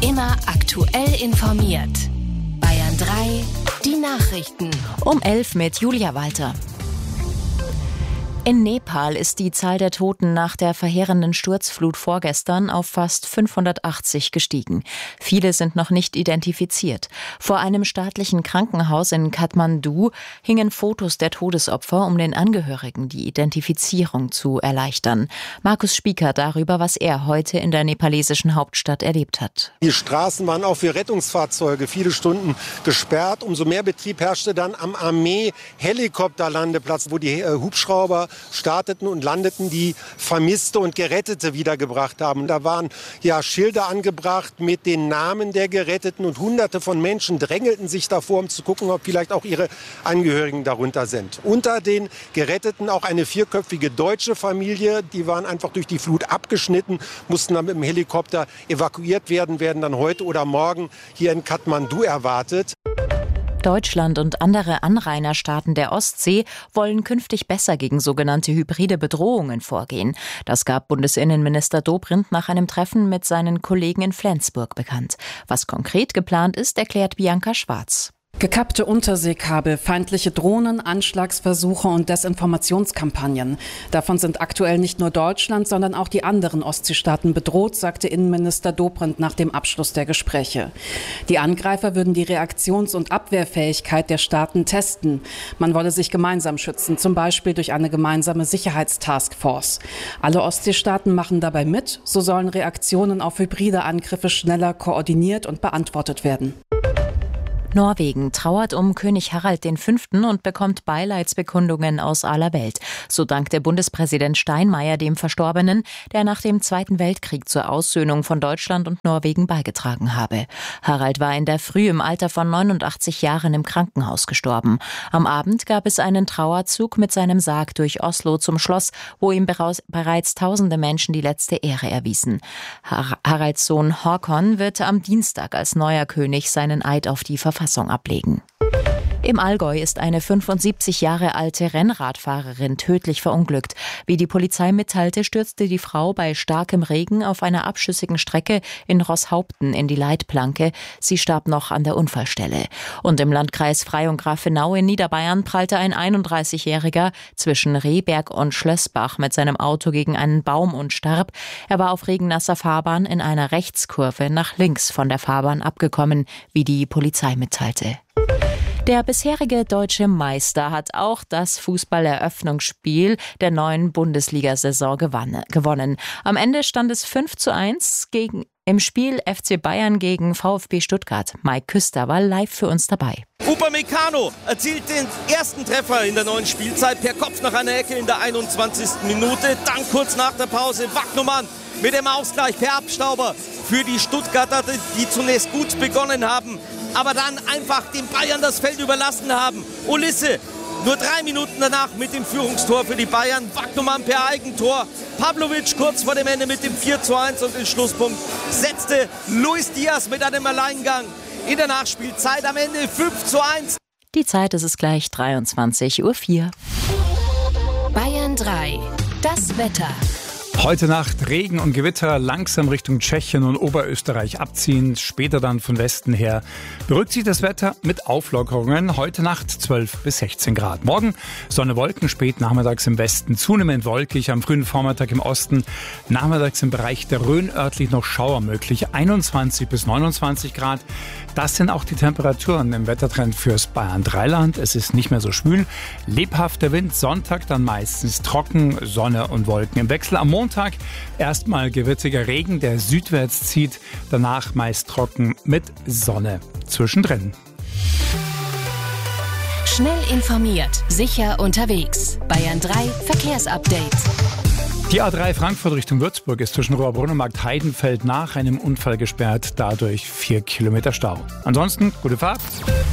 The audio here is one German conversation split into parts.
Immer aktuell informiert. Bayern 3, die Nachrichten. Um 11 mit Julia Walter. In Nepal ist die Zahl der Toten nach der verheerenden Sturzflut vorgestern auf fast 580 gestiegen. Viele sind noch nicht identifiziert. Vor einem staatlichen Krankenhaus in Kathmandu hingen Fotos der Todesopfer, um den Angehörigen die Identifizierung zu erleichtern. Markus Spieker darüber, was er heute in der nepalesischen Hauptstadt erlebt hat. Die Straßen waren auch für Rettungsfahrzeuge viele Stunden gesperrt. Umso mehr Betrieb herrschte dann am Armee-Helikopterlandeplatz, wo die Hubschrauber starteten und landeten, die Vermisste und Gerettete wiedergebracht haben. Da waren Schilder angebracht mit den Namen der Geretteten und Hunderte von Menschen drängelten sich davor, um zu gucken, ob vielleicht auch ihre Angehörigen darunter sind. Unter den Geretteten auch eine 4-köpfige deutsche Familie. Die waren einfach durch die Flut abgeschnitten, mussten dann mit dem Helikopter evakuiert werden dann heute oder morgen hier in Kathmandu erwartet. Deutschland und andere Anrainerstaaten der Ostsee wollen künftig besser gegen sogenannte hybride Bedrohungen vorgehen. Das gab Bundesinnenminister Dobrindt nach einem Treffen mit seinen Kollegen in Flensburg bekannt. Was konkret geplant ist, erklärt Bianca Schwarz. Gekappte Unterseekabel, feindliche Drohnen, Anschlagsversuche und Desinformationskampagnen. Davon sind aktuell nicht nur Deutschland, sondern auch die anderen Ostseestaaten bedroht, sagte Innenminister Dobrindt nach dem Abschluss der Gespräche. Die Angreifer würden die Reaktions- und Abwehrfähigkeit der Staaten testen. Man wolle sich gemeinsam schützen, zum Beispiel durch eine gemeinsame Sicherheitstaskforce. Alle Ostseestaaten machen dabei mit, so sollen Reaktionen auf hybride Angriffe schneller koordiniert und beantwortet werden. Norwegen trauert um König Harald V. und bekommt Beileidsbekundungen aus aller Welt. So dankte Bundespräsident Steinmeier dem Verstorbenen, der nach dem Zweiten Weltkrieg zur Aussöhnung von Deutschland und Norwegen beigetragen habe. Harald war in der Früh im Alter von 89 Jahren im Krankenhaus gestorben. Am Abend gab es einen Trauerzug mit seinem Sarg durch Oslo zum Schloss, wo ihm bereits tausende Menschen die letzte Ehre erwiesen. Haralds Sohn Håkon wird am Dienstag als neuer König seinen Eid auf die Verfassung ablegen. Im Allgäu ist eine 75 Jahre alte Rennradfahrerin tödlich verunglückt. Wie die Polizei mitteilte, stürzte die Frau bei starkem Regen auf einer abschüssigen Strecke in Roßhaupten in die Leitplanke. Sie starb noch an der Unfallstelle. Und im Landkreis Freyung-Grafenau in Niederbayern prallte ein 31-Jähriger zwischen Rehberg und Schlößbach mit seinem Auto gegen einen Baum und starb. Er war auf regennasser Fahrbahn in einer Rechtskurve nach links von der Fahrbahn abgekommen, wie die Polizei mitteilte. Der bisherige deutsche Meister hat auch das Fußballeröffnungsspiel der neuen Bundesliga-Saison gewonnen. Am Ende stand es 5:1 im Spiel FC Bayern gegen VfB Stuttgart. Mike Küster war live für uns dabei. Upamecano erzielt den ersten Treffer in der neuen Spielzeit per Kopf nach einer Ecke in der 21. Minute. Dann kurz nach der Pause Wagnumann mit dem Ausgleich per Abstauber für die Stuttgarter, die zunächst gut begonnen haben, aber dann einfach den Bayern das Feld überlassen haben. Ulisse nur 3 Minuten danach mit dem Führungstor für die Bayern. Wagnumann per Eigentor. Pavlovic kurz vor dem Ende mit dem 4:1 und den Schlusspunkt setzte Luis Diaz mit einem Alleingang in der Nachspielzeit. Am Ende 5:1. Die Zeit ist es gleich 23:04 Uhr. Bayern 3, das Wetter. Heute Nacht Regen und Gewitter, langsam Richtung Tschechien und Oberösterreich abziehen, später dann von Westen her beruhigt sich das Wetter mit Auflockerungen. Heute Nacht 12 bis 16 Grad. Morgen Sonne, Wolken, spät nachmittags im Westen zunehmend wolkig, am frühen Vormittag im Osten, nachmittags im Bereich der Rhön örtlich noch Schauer möglich, 21 bis 29 Grad. Das sind auch die Temperaturen im Wettertrend fürs Bayern-Dreiland. Es ist nicht mehr so schwül. Lebhafter Wind, Sonntag dann meistens trocken, Sonne und Wolken im Wechsel. Am Montag erstmal gewittriger Regen, der südwärts zieht. Danach meist trocken mit Sonne zwischendrin. Schnell informiert, sicher unterwegs. Bayern 3 Verkehrsupdate. Die A3 Frankfurt Richtung Würzburg ist zwischen Rohrbrunn und Marktheidenfeld nach einem Unfall gesperrt, dadurch 4 Kilometer Stau. Ansonsten gute Fahrt.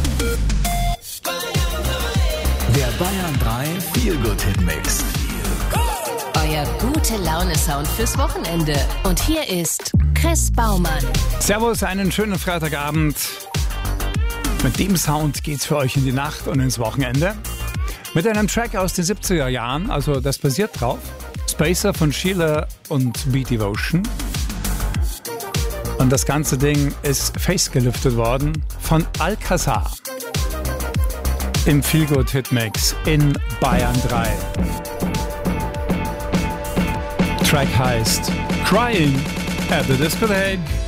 Der Bayern 3 Feel-Good-Hit-Mix. Euer Gute-Laune-Sound fürs Wochenende. Und hier ist Chris Baumann. Servus, einen schönen Freitagabend. Mit dem Sound geht's für euch in die Nacht und ins Wochenende. Mit einem Track aus den 70er Jahren, also das basiert drauf. Spacer von Sheila und Beat Devotion. Und das ganze Ding ist facegeliftet worden von Alcazar. Im Feelgood-Hitmix in Bayern 3. Track heißt Crying at the Discotheque.